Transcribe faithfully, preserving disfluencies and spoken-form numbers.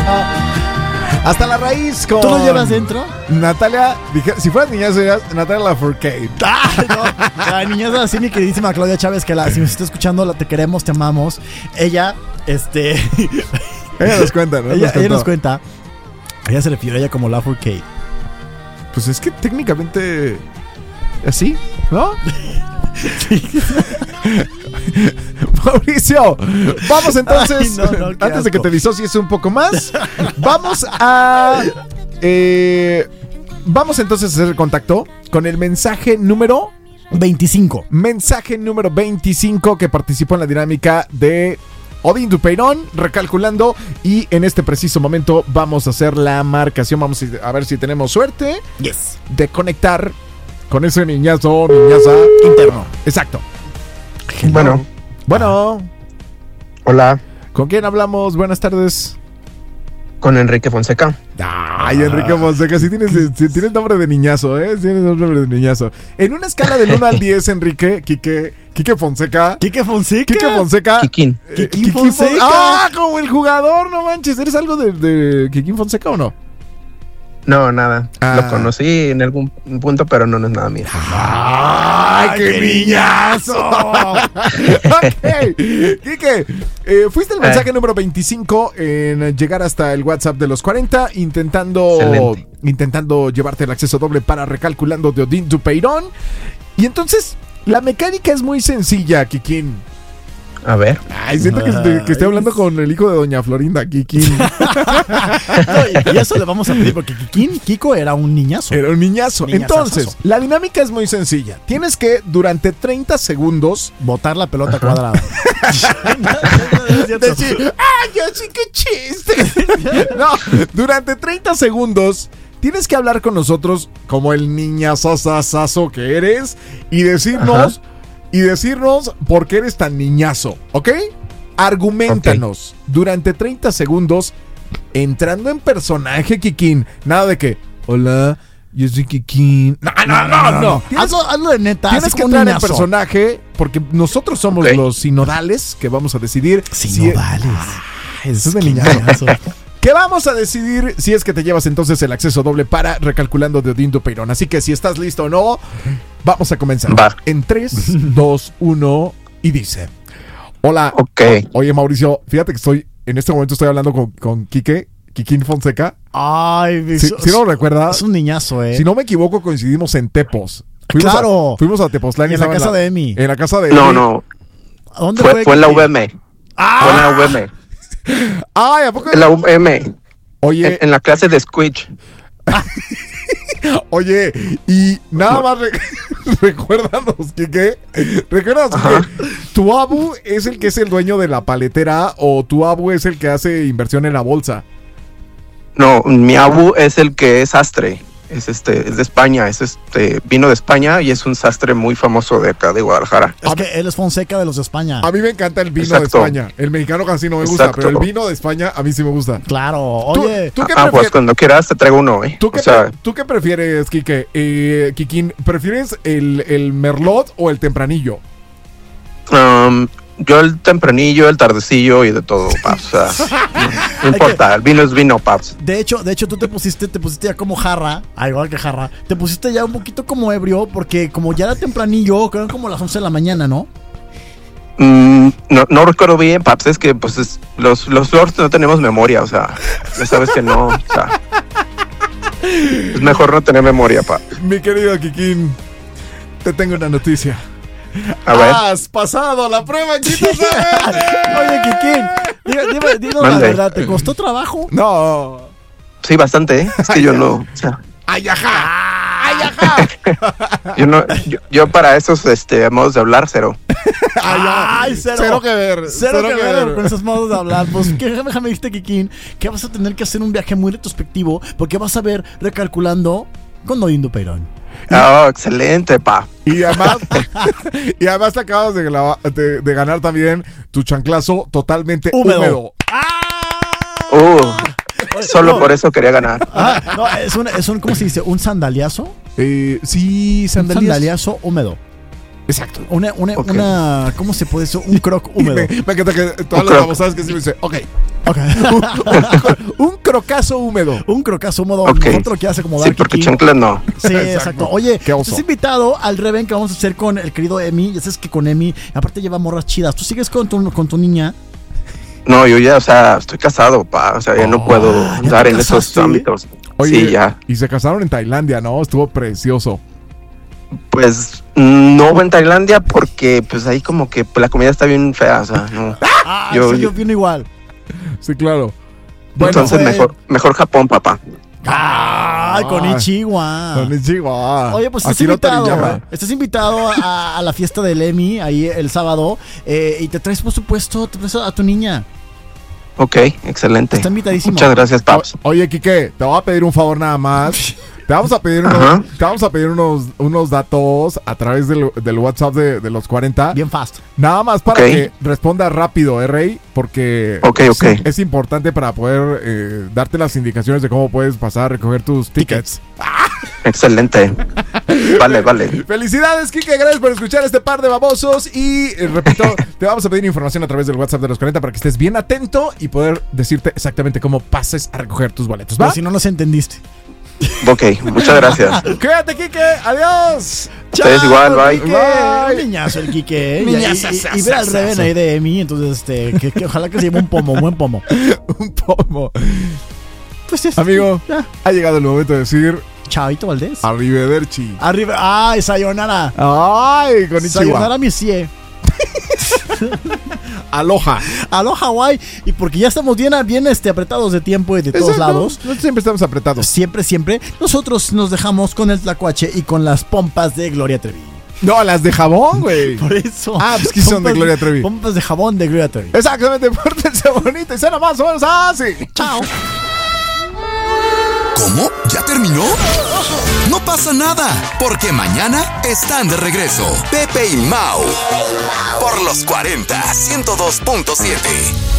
Hasta la raíz con... ¿Tú lo llevas dentro? Natalia, dije, si fueras niñazo, serías Natalia Lafourcade. Ah, no. La niñaza, así mi queridísima Claudia Chávez, que la, si nos está escuchando, la te queremos, te amamos. Ella, este... Ella nos cuenta, ¿no? Ella nos, ella nos cuenta. Ella se refiere a ella como Lafourcade. Pues es que técnicamente... ¿Así? ¿No? Mauricio, vamos entonces. Ay, no, no, antes asco. de que te disocies un poco más, vamos a eh, vamos entonces a hacer contacto con el mensaje número veinticinco. Mensaje número veinticinco que participó en la dinámica de Odín Dupeirón, recalculando, y en este preciso momento vamos a hacer la marcación. Vamos a ver si tenemos suerte yes. de conectar con ese niñazo, niñaza interno. Exacto. Hello. Bueno. Bueno. Hola. ¿Con quién hablamos? Buenas tardes. Con Enrique Fonseca. Ay, Enrique Fonseca, sí tienes, sí tienes nombre de niñazo, ¿eh? Sí tienes nombre de niñazo. En una escala del uno al diez, Enrique, Quique, Quique Fonseca. Quique Fonseca. Quique Fonseca. Kikín. Eh, Kikín Kikín Fonseca. Fon- ah, como el jugador, no manches. ¿Eres algo de, de Kikín Fonseca o no? No, nada. Ah. Lo conocí en algún punto, pero no, no es nada mío. ¡Ay, qué niñazo! Ok, Quique, eh, fuiste el mensaje eh. número veinticinco en llegar hasta el WhatsApp de los cuarenta, intentando Excelente. intentando llevarte el acceso doble para Recalculando de Odín Dupeirón. Y entonces, la mecánica es muy sencilla, Kikín. A ver. Ay, siento que, que, que estoy hablando con el hijo de doña Florinda, Kikín. No, y eso le vamos a pedir porque Kikín, Kiko era un niñazo. Era un niñazo. Entonces, la dinámica es muy sencilla. Tienes que, durante treinta segundos, botar la pelota Ajá. cuadrada. Decir, ¡ay, yo sí que chiste! No, durante treinta segundos tienes que hablar con nosotros como el niñazazazazo que eres y decirnos... Ajá. Y decirnos por qué eres tan niñazo, ¿ok? Arguméntanos okay. durante treinta segundos, entrando en personaje, Kikín. Nada de que, hola, yo soy Kikín. No, no, no, no. no. no. Hazlo, hazlo de neta. Tienes que entrar en personaje, porque nosotros somos okay. los sinodales que vamos a decidir. Sinodales. Si... Ah, eso es de niñazo. ¿Qué vamos a decidir si es que te llevas entonces el acceso doble para Recalculando de Odín Dupeirón? Así que si estás listo o no, vamos a comenzar. Va. En tres, dos, uno y dice: hola. Ok. Oye, Mauricio, fíjate que estoy, en este momento estoy hablando con, con Quique, Kikín Fonseca. Ay, si, eso, si no lo recuerdas. Es un niñazo, eh. Si no me equivoco, coincidimos en Tepos. Fuimos claro. A, fuimos a Tepoztlán. En la casa la, de Emi. En la casa de No, Emi. no. ¿A dónde fue? Fue, fue en la U V M. Ah. Fue en la U V M. Ay, ¿a poco? En la U V M. Oye. En, en la clase de Squidge. Oye, y nada más re- recuérdanos que ¿qué? Recuérdanos que tu abu es el que es el dueño de la paletera o tu abu es el que hace inversión en la bolsa. No, mi abu es el que es sastre. Es este, es de España, es este, vino de España y es un sastre muy famoso de acá de Guadalajara. Es que él es Fonseca de los de España. A mí me encanta el vino Exacto. de España. El mexicano casi no me gusta, Exacto. pero el vino de España a mí sí me gusta. Claro, oye. ¿Tú, tú qué ah, pues cuando quieras te traigo uno, eh. ¿Tú qué, o sea, pre- ¿tú qué prefieres, Quique? Eh, Kikín, ¿prefieres el, el merlot o el tempranillo? Um, yo el tempranillo, el tardecillo y de todo, paps. O sea, no, no importa, el vino es vino, paps. De hecho, de hecho, tú te pusiste, te pusiste ya como jarra, al igual que jarra, te pusiste ya un poquito como ebrio, porque como ya era tempranillo, creo que como las once de la mañana, ¿no? Mm, no, no recuerdo bien, paps, es que pues es, los, los lords no tenemos memoria, o sea, ya sabes que no, o sea, es mejor no tener memoria, paps. Mi querido Kikín, te tengo una noticia. A ver. Has pasado la prueba, Quito. Oye, Kikín, dime, dinos la verdad, ¿te costó trabajo? No. Sí, bastante, ¿eh? Es que yo no, o sea. ¡Ay, ajá! ¡Ay, ajá! yo no, yo, yo para esos este modos de hablar, cero. Ay, ay, cero. Cero que ver. Cero, cero que, que ver, ver con esos modos de hablar. Pues que déjame, déjame decirte, Kikín, que vas a tener que hacer un viaje muy retrospectivo, porque vas a ver Recalculando con Odín Dupeirón. Oh, excelente, pa. Y además, y además te acabas de, de, de ganar también tu chanclazo totalmente húmedo. húmedo. ¡Ah! Uh, solo no. por eso quería ganar. Ah, no, es un, es un, ¿cómo se dice? ¿Un sandaliazo? Eh, sí, sandaliazo. Un sandaliazo húmedo. Exacto. Una, una, okay. una, ¿cómo se puede eso? Un croc húmedo. Me, me encanta que todas un las babosadas que sí me dicen, ok. Ok. un, un, un crocazo húmedo. Un crocazo húmedo. Ok. Mejor te lo quieras acomodar, Sí, porque Kiki. chanclas no. Sí, exacto. Exacto. Oye, Qué oso. estás invitado al Reven que vamos a hacer con el querido Emi. Ya sabes que con Emi, aparte lleva morras chidas. ¿Tú sigues con tu, con tu niña? No, yo ya, o sea, estoy casado, pa. O sea, ya no Oh, puedo ¿ya andar te en esos casaste? ámbitos. Oye, Sí, ya. y se casaron en Tailandia, ¿no? Estuvo precioso. Pues no en Tailandia porque pues ahí como que la comida está bien fea, o sea, no. Ah, Yo- sí, yo yo- opino igual. Sí, claro. Bueno, Entonces fue- mejor, mejor Japón, papá. Ay, con Ay. Ichiwa. Konnichiwa. Oye, pues estás Akira invitado. Toriyama. Estás invitado a, a la fiesta del Emi ahí el sábado. eh, y te traes, por supuesto, te traes a tu niña. Ok, excelente. Está invitadísimo. Muchas gracias, Paps. O- Oye, Quique, te voy a pedir un favor nada más. Te vamos a pedir unos, Ajá. te vamos a pedir unos, unos datos a través del, del WhatsApp de, de los cuarenta. Bien fast. Nada más para Ok. que responda rápido, ¿eh, Rey? Porque Ok, es, ok. es importante para poder eh, darte las indicaciones de cómo puedes pasar a recoger tus tickets. Excelente. Vale, vale. Felicidades, Kike, gracias por escuchar este par de babosos. Y eh, repito, te vamos a pedir información a través del WhatsApp de los cuarenta para que estés bien atento y poder decirte exactamente cómo pases a recoger tus boletos, ¿va? Pero si no nos entendiste. Ok, muchas gracias. Cuídate, Kike, adiós. Ustedes igual, bye. Quique. Bye. Un niñazo el Quique, ¿eh? Niñazo, Y, y- y ver al Reven ahí de Emi. Entonces, este, que, que ojalá que se lleve un pomo, un buen pomo. Un pomo. Pues es, Amigo, ya. ha llegado el momento de decir Chavito Valdés. arrivederci. Arriba. Ay, sayonara. Ay, con Sayonara, mi sie. Aloha. Aló, Hawái. Y porque ya estamos bien, bien este, apretados de tiempo y de todos Exacto. lados. Nosotros siempre estamos apretados. Siempre, siempre. Nosotros nos dejamos con el tlacuache y con las pompas de Gloria Trevi. No, las de jabón, güey. Por eso. Ah, pues que son de Pompas- Gloria Trevi. Pompas de jabón de Gloria Trevi. Exactamente, pórtense bonito y sea más o menos así. Chao. ¿Cómo? ¿Ya terminó? No pasa nada, porque mañana están de regreso Pepe y Mau por los cuarenta, ciento dos punto siete.